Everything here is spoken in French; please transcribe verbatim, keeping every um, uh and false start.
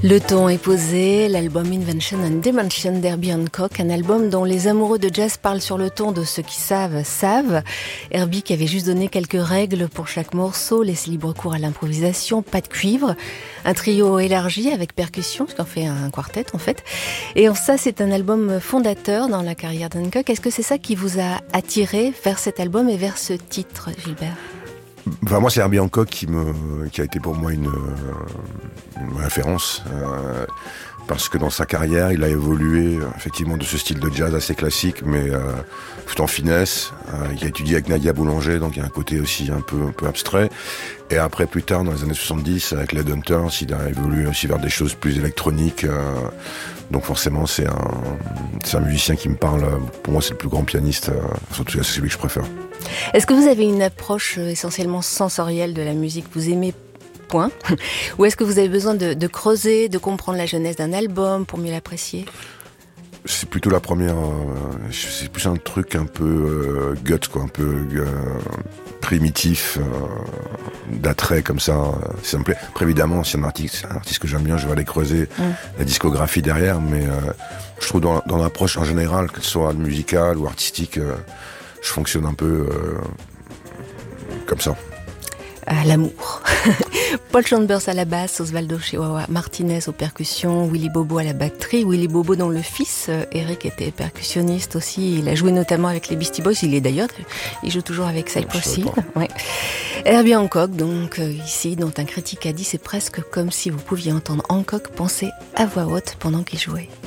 Le ton est posé, l'album Invention and Dimension d'Herbie Hancock, un album dont les amoureux de jazz parlent sur le ton de ceux qui savent, savent. Herbie qui avait juste donné quelques règles pour chaque morceau, laissé libre cours à l'improvisation, pas de cuivre, un trio élargi avec percussion, ce qu'on fait un quartet en fait. Et en ça, c'est un album fondateur dans la carrière d'Hancock. Est-ce que c'est ça qui vous a attiré vers cet album et vers ce titre, Gilbert ? Enfin, moi, c'est Herbie Hancock qui me, qui a été pour moi une, une référence, euh, parce que dans sa carrière, il a évolué effectivement de ce style de jazz assez classique, mais euh, tout en finesse. Euh, il a étudié avec Nadia Boulanger, donc il y a un côté aussi un peu, un peu abstrait. Et après, plus tard, dans les années soixante-dix, avec les Hunters, il a évolué aussi vers des choses plus électroniques. Euh, donc forcément, c'est un, c'est un musicien qui me parle. Pour moi, c'est le plus grand pianiste. Euh, surtout, c'est celui que je préfère. Est-ce que vous avez une approche essentiellement sensorielle de la musique ? Vous aimez point ? Ou est-ce que vous avez besoin de, de creuser, de comprendre la jeunesse d'un album pour mieux l'apprécier ? C'est plutôt la première. Euh, c'est plus un truc un peu euh, gut, quoi, un peu euh, primitif, euh, d'attrait comme ça. Ça me plaît. Après, évidemment, si un artiste, un artiste que j'aime bien, je vais aller creuser mmh. la discographie derrière. Mais euh, je trouve dans, dans l'approche en général, que ce soit musicale ou artistique, euh, je fonctionne un peu euh, comme ça. À l'amour. Paul Chambers à la basse, Osvaldo Chihuahua Martinez aux percussions, Willy Bobo à la batterie. Willy Bobo dont le fils, Eric, était percussionniste aussi. Il a joué notamment avec les Beastie Boys. Il est d'ailleurs, il joue toujours avec Cypress Hill. Ouais. Herbie Hancock, donc euh, ici, dont un critique a dit c'est presque comme si vous pouviez entendre Hancock penser à voix haute pendant qu'il jouait.